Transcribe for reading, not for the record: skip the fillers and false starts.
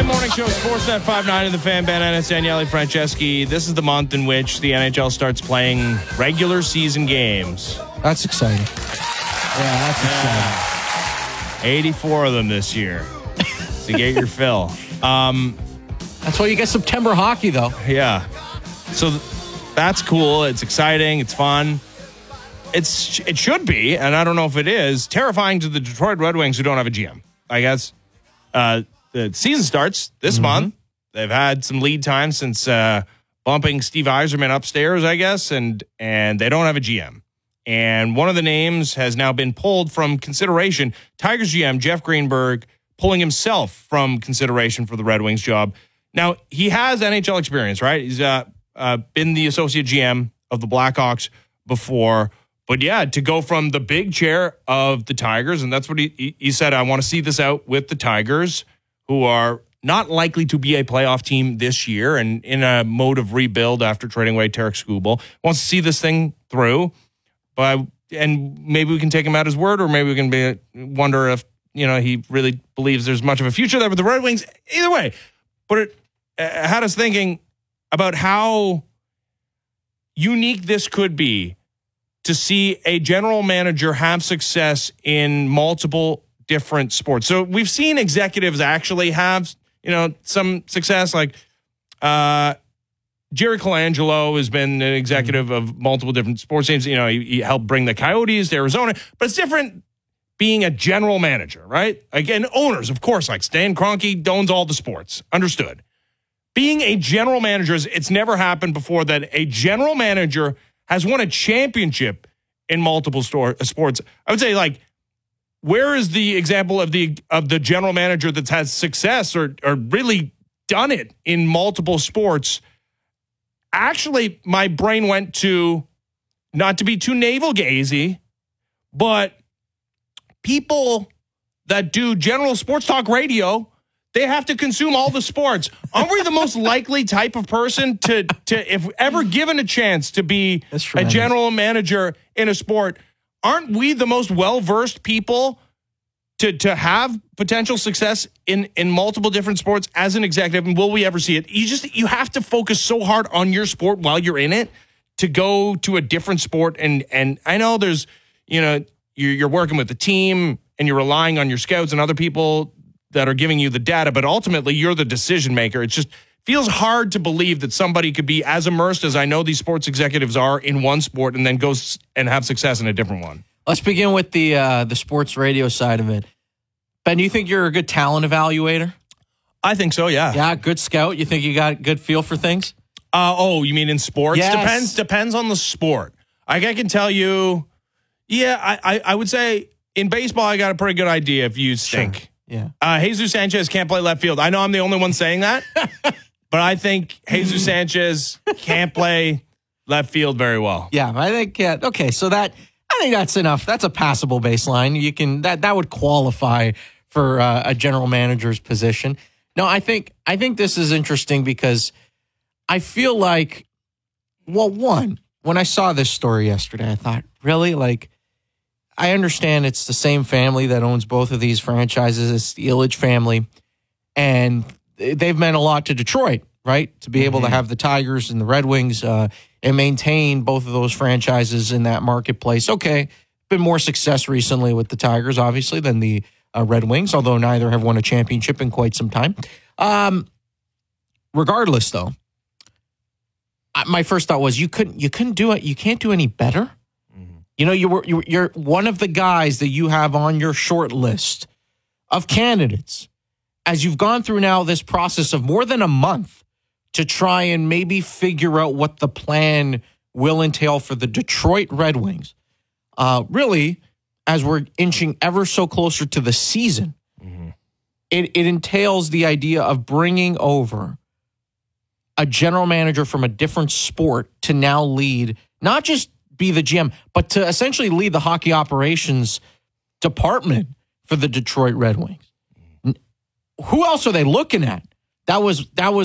Morning Show, Sportsnet 590, The Fan, Ben Ennis, Daniele Franceschi. This is the month in which the NHL starts playing regular season games. That's exciting. Yeah, that's exciting. 84 of them this year. To get your fill. That's why you get September hockey, though. Yeah. So that's cool. It's exciting. It's fun. It should be, and I don't know if it is, terrifying to the Detroit Red Wings who don't have a GM. I guess the season starts this month. They've had some lead time since bumping Steve Yzerman upstairs, I guess, and they don't have a GM. And one of the names has now been pulled from consideration. Tigers GM Jeff Greenberg pulling himself from consideration for the Red Wings job. Now, he has NHL experience, right? He's been the associate GM of the Blackhawks before. But yeah, to go from the big chair of the Tigers, and that's what he said, I want to see this out with the Tigers, who are not likely to be a playoff team this year and in a mode of rebuild after trading away Tarek Skubal. Wants to see this thing through. And maybe we can take him at his word, or maybe we can wonder if he really believes there's much of a future there with the Red Wings. Either way, but it had us thinking about how unique this could be to see a general manager have success in multiple different sports. So we've seen executives actually have, some success. Like Jerry Colangelo has been an executive of multiple different sports teams. He helped bring the Coyotes to Arizona, but it's different being a general manager, right? Again, owners, of course, like Stan Kroenke owns all the sports. Understood. Being a general manager, it's never happened before that a general manager has won a championship in multiple sports. I would say, like, where is the example of the general manager that's had success or really done it in multiple sports? Actually, my brain went to, not to be too navel-gazy, but people that do general sports talk radio, they have to consume all the sports. Aren't we the most likely type of person to if ever given a chance to be a general manager in a sport, aren't we the most well-versed people to have potential success in multiple different sports as an executive? And will we ever see it? You have to focus so hard on your sport while you're in it to go to a different sport. And I know there's, you're working with the team and you're relying on your scouts and other people that are giving you the data, but ultimately you're the decision maker. It just feels hard to believe that somebody could be as immersed as I know these sports executives are in one sport and then goes and have success in a different one. Let's begin with the sports radio side of it. Ben, do you think you're a good talent evaluator? I think so, yeah. Yeah, good scout. You think you got a good feel for things? You mean in sports? Yes. Depends on the sport. I can tell you, yeah, I would say in baseball I got a pretty good idea if you stink. Sure. Yeah. Jesus Sanchez can't play left field. I know I'm the only one saying that, but I think Jesus Sanchez can't play left field very well. Yeah, I think, okay, so I think that's enough. That's a passable baseline. You can, that would qualify for a general manager's position. No, I think this is interesting because I feel like, well, one, when I saw this story yesterday, I thought, really? Like, I understand it's the same family that owns both of these franchises. It's the Ilitch family. And they've meant a lot to Detroit, right? To be able to have the Tigers and the Red Wings and maintain both of those franchises in that marketplace. Okay, been more success recently with the Tigers, obviously, than the Red Wings, although neither have won a championship in quite some time. Regardless, though, my first thought was you couldn't do it. You can't do any better. You're one of the guys that you have on your short list of candidates as you've gone through now this process of more than a month to try and maybe figure out what the plan will entail for the Detroit Red Wings. Really, as we're inching ever so closer to the season, it entails the idea of bringing over a general manager from a different sport to now lead, not just be the GM, but to essentially lead the hockey operations department for the Detroit Red Wings. Who else are they looking at? That was